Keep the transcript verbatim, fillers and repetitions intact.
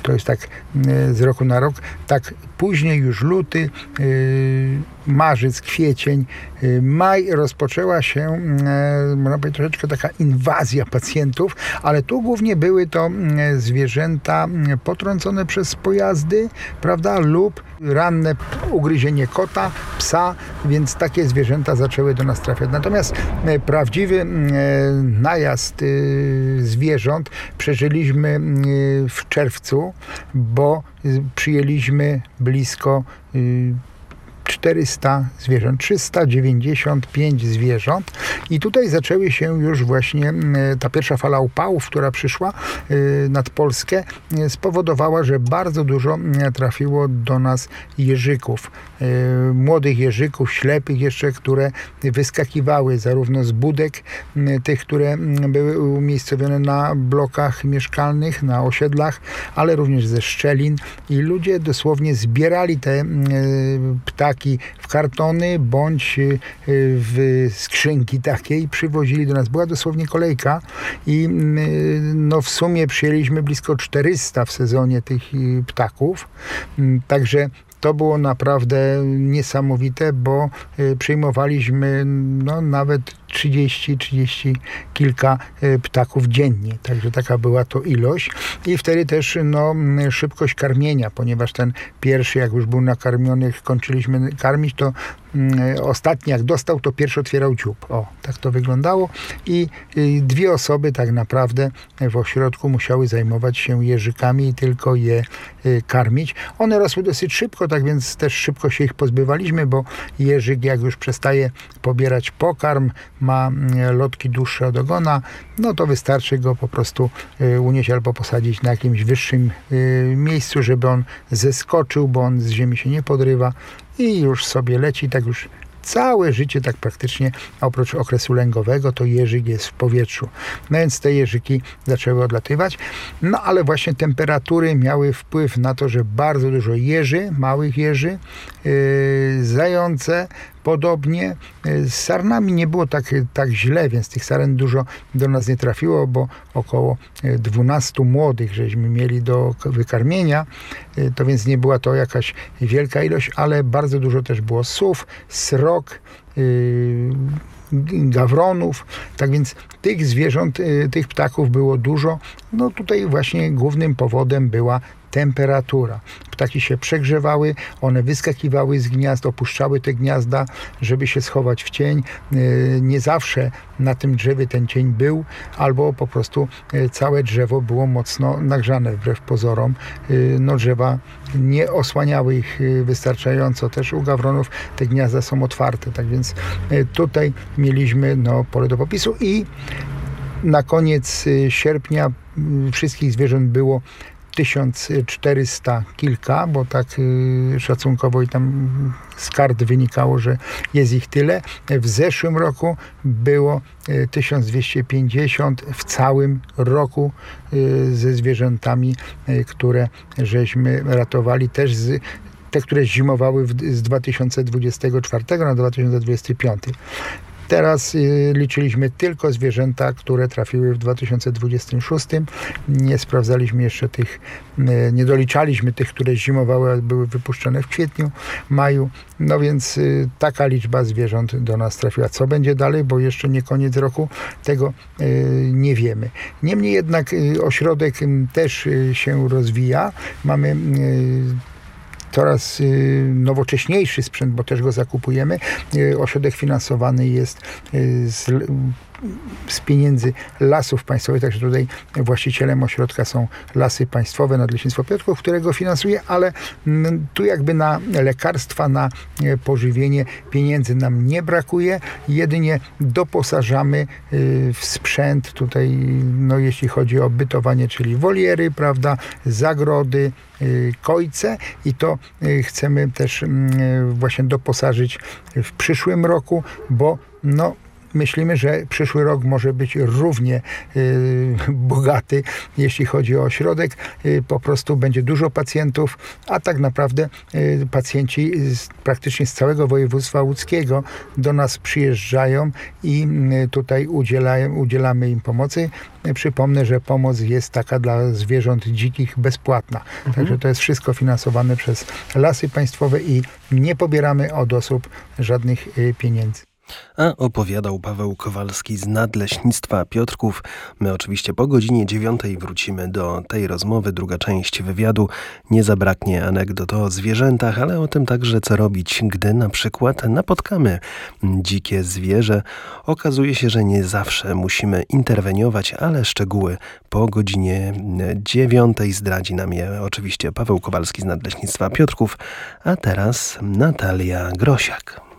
to jest tak z roku na rok, tak później już luty, marzec, kwiecień, maj rozpoczęła się, można powiedzieć, troszeczkę taka inwazja pacjentów, ale tu głównie były to zwierzęta potrącone przez pojazdy, prawda, lub ranne ugryzienie kota, psa, więc takie zwierzęta zaczęły do nas trafiać. Natomiast prawdziwy najazd zwierząt przeżyliśmy w czerwcu, bo przyjęliśmy blisko czterysta zwierząt, trzysta dziewięćdziesiąt pięć zwierząt i tutaj zaczęły się już właśnie ta pierwsza fala upałów, która przyszła nad Polskę, spowodowała, że bardzo dużo trafiło do nas jeżyków, młodych jeżyków, ślepych jeszcze, które wyskakiwały zarówno z budek, tych, które były umiejscowione na blokach mieszkalnych, na osiedlach, ale również ze szczelin i ludzie dosłownie zbierali te ptaki w kartony bądź w skrzynki takiej, przywozili do nas. Była dosłownie kolejka i no w sumie przyjęliśmy blisko czterysta w sezonie tych ptaków. Także to było naprawdę niesamowite, bo przyjmowaliśmy no, nawet trzydzieści, trzydzieści kilka ptaków dziennie. Także taka była to ilość. I wtedy też no, szybkość karmienia, ponieważ ten pierwszy, jak już był nakarmiony, kończyliśmy karmić, to ostatni jak dostał, to pierwszy otwierał dziób. O, tak to wyglądało. I dwie osoby tak naprawdę w ośrodku musiały zajmować się jeżykami i tylko je karmić. One rosły dosyć szybko, tak więc też szybko się ich pozbywaliśmy, bo jeżyk jak już przestaje pobierać pokarm, ma lotki dłuższe od ogona, no to wystarczy go po prostu unieść albo posadzić na jakimś wyższym miejscu, żeby on zeskoczył, bo on z ziemi się nie podrywa i już sobie leci, tak już całe życie tak praktycznie, oprócz okresu lęgowego, to jeżyk jest w powietrzu. No więc te jeżyki zaczęły odlatywać. No ale właśnie temperatury miały wpływ na to, że bardzo dużo jeży, małych jeży, yy, zające, podobnie. Z sarnami nie było tak, tak źle, więc tych saren dużo do nas nie trafiło, bo około dwunastu młodych żeśmy mieli do wykarmienia, to więc nie była to jakaś wielka ilość, ale bardzo dużo też było sów, srok, yy, gawronów, tak więc tych zwierząt, tych ptaków było dużo. No tutaj właśnie głównym powodem była temperatura. Ptaki się przegrzewały, one wyskakiwały z gniazd, opuszczały te gniazda, żeby się schować w cień. Nie zawsze na tym drzewie ten cień był, albo po prostu całe drzewo było mocno nagrzane, wbrew pozorom. No drzewa nie osłaniały ich wystarczająco. Też u gawronów te gniazda są otwarte, tak więc tutaj mieliśmy no, pole do popisu i na koniec sierpnia wszystkich zwierząt było tysiąc czterysta kilka, bo tak y, szacunkowo i tam z kart wynikało, że jest ich tyle. W zeszłym roku było y, tysiąc dwieście pięćdziesiąt w całym roku y, ze zwierzętami, y, które żeśmy ratowali też z te, które zimowały w, z dwa tysiące dwudziestego czwartego na dwa tysiące dwudziesty piąty. Teraz y, liczyliśmy tylko zwierzęta, które trafiły w dwa tysiące dwudziestym szóstym. Nie sprawdzaliśmy jeszcze tych, y, nie doliczaliśmy tych, które zimowały, a były wypuszczone w kwietniu, maju. No więc y, taka liczba zwierząt do nas trafiła. Co będzie dalej, bo jeszcze nie koniec roku, tego y, nie wiemy. Niemniej jednak y, ośrodek y, też y, się rozwija. Mamy y, coraz y, nowocześniejszy sprzęt, bo też go zakupujemy. Y, ośrodek finansowany jest y, z, y, z pieniędzy Lasów Państwowych, także tutaj właścicielem ośrodka są Lasy Państwowe, Nadleśnictwo Piotrków, którego finansuje, ale y, tu jakby na lekarstwa, na y, pożywienie pieniędzy nam nie brakuje, jedynie doposażamy y, w sprzęt tutaj, no jeśli chodzi o bytowanie, czyli woliery, prawda, zagrody, kojce i to chcemy też właśnie doposażyć w przyszłym roku, bo no myślimy, że przyszły rok może być równie y, bogaty, jeśli chodzi o ośrodek. Y, po prostu będzie dużo pacjentów, a tak naprawdę y, pacjenci z, praktycznie z całego województwa łódzkiego do nas przyjeżdżają i y, tutaj udzielają, udzielamy im pomocy. Y, przypomnę, że pomoc jest taka dla zwierząt dzikich bezpłatna. Mhm. Także to jest wszystko finansowane przez Lasy Państwowe i nie pobieramy od osób żadnych y, pieniędzy. A opowiadał Paweł Kowalski z Nadleśnictwa Piotrków. My oczywiście po godzinie dziewiątej wrócimy do tej rozmowy. Druga część wywiadu. Nie zabraknie anegdot o zwierzętach, ale o tym także, co robić, gdy na przykład napotkamy dzikie zwierzę. Okazuje się, że nie zawsze musimy interweniować, ale szczegóły po godzinie dziewiątej zdradzi nam je oczywiście Paweł Kowalski z Nadleśnictwa Piotrków. A teraz Natalia Grosiak.